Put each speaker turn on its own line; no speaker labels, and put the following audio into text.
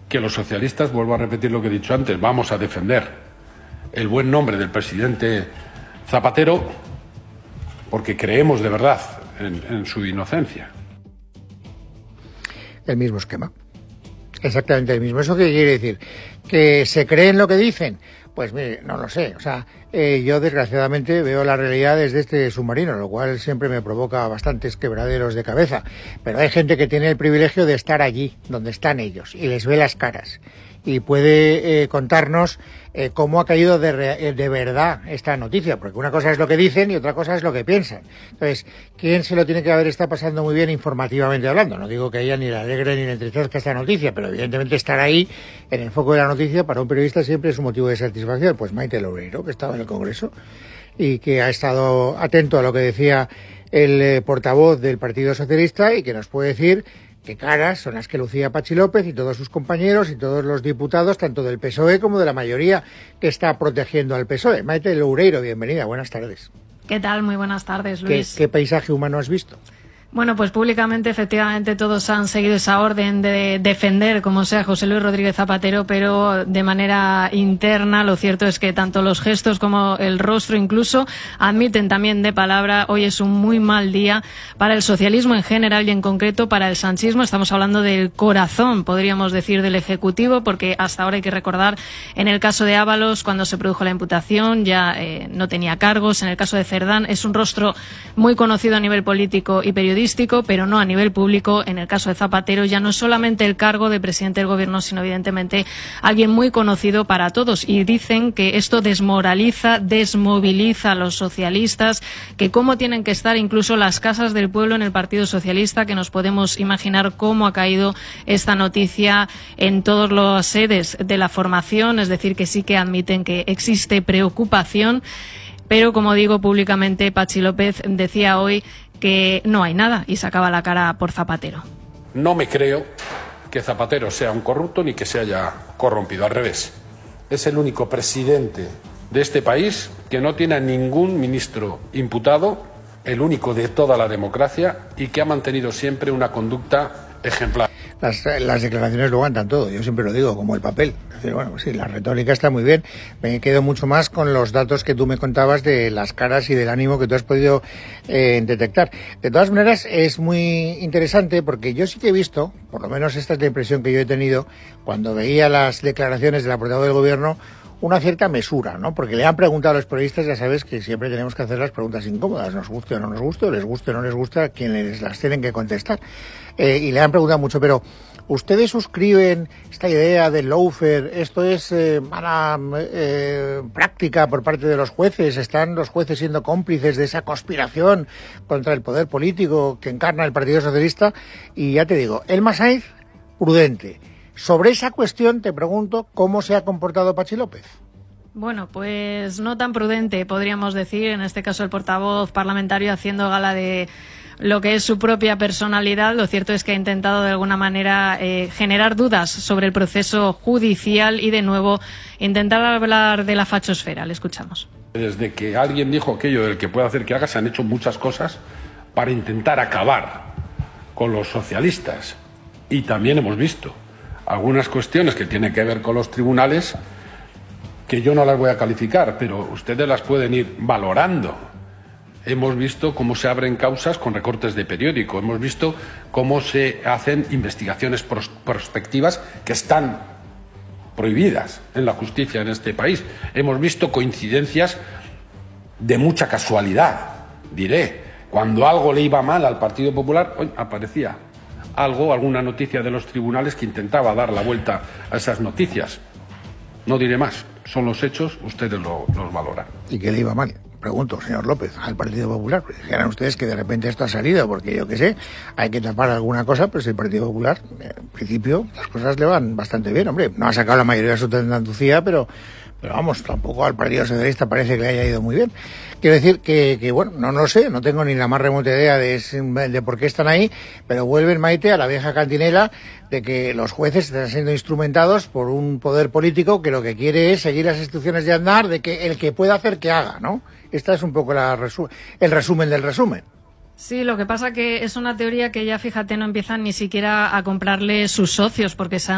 que los socialistas, vuelvo a repetir lo que he dicho antes, vamos a defender el buen nombre del presidente Zapatero porque creemos de verdad en su inocencia.
El mismo esquema. Exactamente el mismo. ¿Eso qué quiere decir? ¿Que se creen lo que dicen? Pues mire, no lo sé. O sea, yo desgraciadamente veo la realidad desde este submarino, lo cual siempre me provoca bastantes quebraderos de cabeza. Pero hay gente que tiene el privilegio de estar allí, donde están ellos, y les ve las caras. Y puede contarnos cómo ha caído de verdad esta noticia, porque una cosa es lo que dicen y otra cosa es lo que piensan. Entonces, ¿quién se lo tiene que haber está pasando muy bien informativamente hablando? No digo que a ella ni le alegre ni le entristezca esta noticia, pero evidentemente estar ahí en el foco de la noticia para un periodista siempre es un motivo de satisfacción. Pues Maite Loureiro, que estaba en el Congreso y que ha estado atento a lo que decía el portavoz del Partido Socialista y que nos puede decir qué caras son las que lucía Patxi López y todos sus compañeros y todos los diputados, tanto del PSOE como de la mayoría que está protegiendo al PSOE. Maite Loureiro, bienvenida, buenas tardes.
¿Qué tal? Muy buenas tardes, Luis.
¿Qué paisaje humano has visto?
Bueno, pues públicamente, efectivamente, todos han seguido esa orden de defender, como sea, José Luis Rodríguez Zapatero, pero de manera interna, lo cierto es que tanto los gestos como el rostro incluso admiten también de palabra, hoy es un muy mal día para el socialismo en general y en concreto para el sanchismo. Estamos hablando del corazón, podríamos decir, del Ejecutivo, porque hasta ahora hay que recordar, en el caso de Ábalos, cuando se produjo la imputación, ya no tenía cargos. En el caso de Cerdán, es un rostro muy conocido a nivel político y periodístico, pero no a nivel público. En el caso de Zapatero ya no solamente el cargo de presidente del gobierno, sino evidentemente alguien muy conocido para todos. Y dicen que esto desmoraliza, desmoviliza a los socialistas, que cómo tienen que estar incluso las casas del pueblo en el Partido Socialista, que nos podemos imaginar cómo ha caído esta noticia en todas las sedes de la formación, es decir, que sí que admiten que existe preocupación. Pero, como digo, públicamente Patxi López decía hoy que no hay nada y sacaba la cara por Zapatero.
No me creo que Zapatero sea un corrupto ni que se haya corrompido, al revés. Es el único presidente de este país que no tiene a ningún ministro imputado, el único de toda la democracia, y que ha mantenido siempre una conducta ejemplar.
Las declaraciones lo aguantan todo, yo siempre lo digo, como el papel. Es decir, bueno, sí, la retórica está muy bien. Me quedo mucho más con los datos que tú me contabas de las caras y del ánimo que tú has podido detectar. De todas maneras, es muy interesante porque yo sí que he visto, por lo menos esta es la impresión que yo he tenido, cuando veía las declaraciones de la portavoz del Gobierno, una cierta mesura, ¿no? Porque le han preguntado a los periodistas, ya sabes que siempre tenemos que hacer las preguntas incómodas, nos guste o no nos guste, o les guste o no les guste a quienes las tienen que contestar. Y le han preguntado mucho, pero ¿ustedes suscriben esta idea del lawfare? ¿Esto es mala práctica por parte de los jueces? ¿Están los jueces siendo cómplices de esa conspiración contra el poder político que encarna el Partido Socialista? Y ya te digo, Elma Sainz, prudente. Sobre esa cuestión te pregunto cómo se ha comportado Patxi López.
Bueno, pues no tan prudente, podríamos decir, en este caso el portavoz parlamentario haciendo gala de lo que es su propia personalidad. Lo cierto es que ha intentado de alguna manera generar dudas sobre el proceso judicial y de nuevo intentar hablar de la fachosfera. Le escuchamos.
Desde que alguien dijo aquello del que puede hacer que haga, se han hecho muchas cosas para intentar acabar con los socialistas. Y también hemos visto algunas cuestiones que tienen que ver con los tribunales que yo no las voy a calificar, pero ustedes las pueden ir valorando. Hemos visto cómo se abren causas con recortes de periódico, hemos visto cómo se hacen investigaciones prospectivas que están prohibidas en la justicia en este país. Hemos visto coincidencias de mucha casualidad, diré. Cuando algo le iba mal al Partido Popular, hoy aparecía alguna noticia de los tribunales que intentaba dar la vuelta a esas noticias. No diré más, son los hechos, ustedes los valoran.
¿Y qué le iba mal? Pregunto, señor López, al Partido Popular. Dijeran ustedes que de repente esto ha salido, porque yo qué sé, hay que tapar alguna cosa, pero si el Partido Popular, en principio, las cosas le van bastante bien, hombre. No ha sacado la mayoría absoluta de Andalucía, pero vamos, tampoco al Partido Socialista parece que le haya ido muy bien. Quiero decir que bueno, no lo sé, no tengo ni la más remota idea de por qué están ahí, pero vuelven, Maite, a la vieja cantinela de que los jueces están siendo instrumentados por un poder político que lo que quiere es seguir las instrucciones de Aznar, de que el que pueda hacer que haga, ¿no? Esta es un poco el resumen del resumen.
Sí, lo que pasa que es una teoría que ya, fíjate, no empiezan ni siquiera a comprarle sus socios, porque